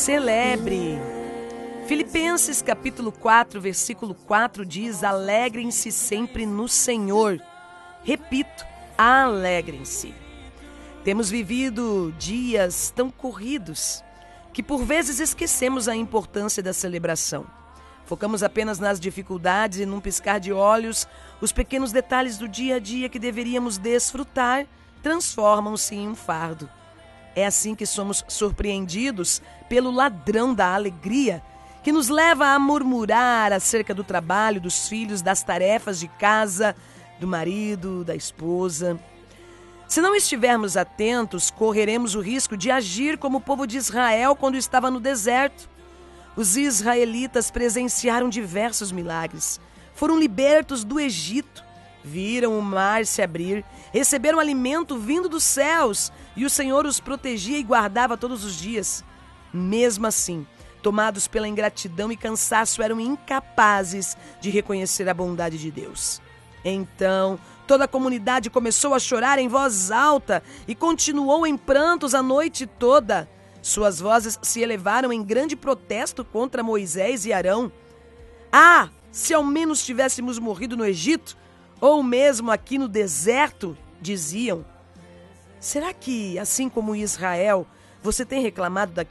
Celebre. Filipenses capítulo 4, versículo 4 diz: alegrem-se sempre no Senhor. Repito, alegrem-se. Temos vivido dias tão corridos que por vezes esquecemos a importância da celebração. Focamos apenas nas dificuldades e num piscar de olhos, os pequenos detalhes do dia a dia que deveríamos desfrutar transformam-se em um fardo. É assim que somos surpreendidos pelo ladrão da alegria, que nos leva a murmurar acerca do trabalho, dos filhos, das tarefas de casa, do marido, da esposa. Se não estivermos atentos, correremos o risco de agir como o povo de Israel quando estava no deserto. Os israelitas presenciaram diversos milagres. Foram libertos do Egito, viram o mar se abrir, receberam alimento vindo dos céus e o Senhor os protegia e guardava todos os dias. Mesmo assim, tomados pela ingratidão e cansaço, eram incapazes de reconhecer a bondade de Deus. Então, toda a comunidade começou a chorar em voz alta e continuou em prantos a noite toda. Suas vozes se elevaram em grande protesto contra Moisés e Arão. Ah, se ao menos tivéssemos morrido no Egito, ou mesmo aqui no deserto, diziam. Será que, assim como Israel, você tem reclamado daquilo